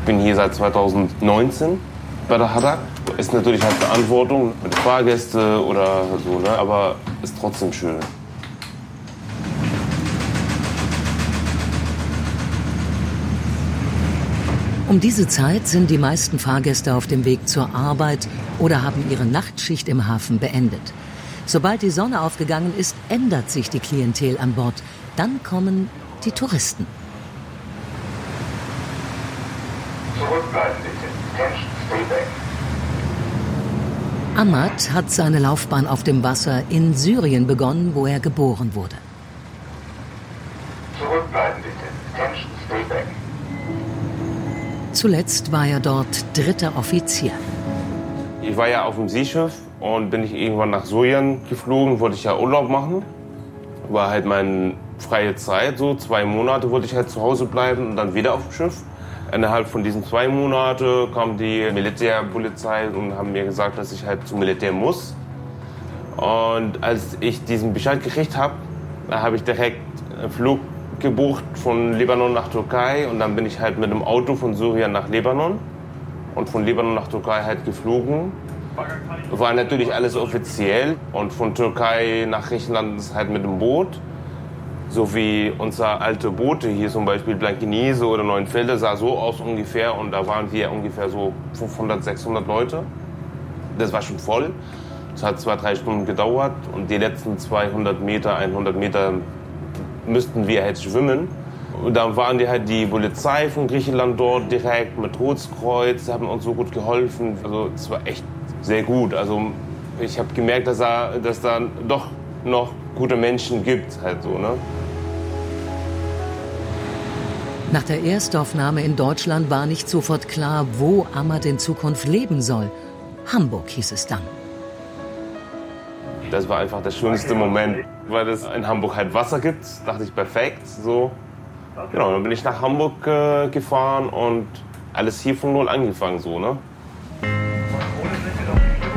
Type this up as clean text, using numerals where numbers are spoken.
bin hier seit 2019 bei der Haddock. Ist natürlich halt Verantwortung mit Fahrgäste oder so, ne? Aber ist trotzdem schön. Um diese Zeit sind die meisten Fahrgäste auf dem Weg zur Arbeit oder haben ihre Nachtschicht im Hafen beendet. Sobald die Sonne aufgegangen ist, ändert sich die Klientel an Bord. Dann kommen die Touristen. Zurückbleiben bitte. Attention, stay back. Ahmad hat seine Laufbahn auf dem Wasser in Syrien begonnen, wo er geboren wurde. Zurückbleiben bitte. Attention, stay back. Zuletzt war er dort 3. Offizier. Ich war ja auf dem Seeschiff und bin ich irgendwann nach Syrien geflogen, wollte ich ja Urlaub machen. War halt meine freie Zeit, so 2 Monate wollte ich halt zu Hause bleiben und dann wieder auf dem Schiff. Innerhalb von diesen 2 Monaten kam die Militärpolizei und haben mir gesagt, dass ich halt zum Militär muss. Und als ich diesen Bescheid gekriegt habe, habe ich direkt einen Flug gebucht von Libanon nach Türkei und dann bin ich halt mit dem Auto von Syrien nach Libanon und von Libanon nach Türkei halt geflogen. War natürlich alles offiziell und von Türkei nach Griechenland ist halt mit dem Boot. So wie unser alte Boote hier zum Beispiel Blankenese oder Neuenfelde sah so aus ungefähr und da waren wir ungefähr so 500, 600 Leute. Das war schon voll. Es hat 2-3 Stunden gedauert und die letzten 200 Meter, 100 Meter müssten wir halt schwimmen. Und dann waren die Polizei von Griechenland dort direkt mit Rotkreuz, die haben uns so gut geholfen. Also es war echt sehr gut. Also ich habe gemerkt, dass da doch noch gute Menschen gibt, halt so, ne? Nach der Erstaufnahme in Deutschland war nicht sofort klar, wo Ahmad in Zukunft leben soll. Hamburg hieß es dann. Das war einfach der schönste Moment, weil es in Hamburg halt Wasser gibt. Dachte ich, perfekt. So. Genau, dann bin ich nach Hamburg gefahren und alles hier von null angefangen, so, ne?